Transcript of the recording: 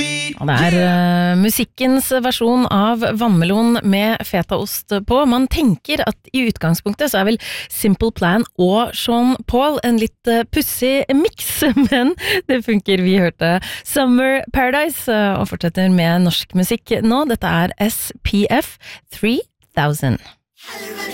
Og det musikkens versjon av vannmelon med fetaost på. Man tenker at i utgangspunktet så vel Simple Plan og Sean Paul en litt pussig mix, men det funker. Vi hørte Summer Paradise og fortsetter med norsk musikk nå. Dette SPF 3000.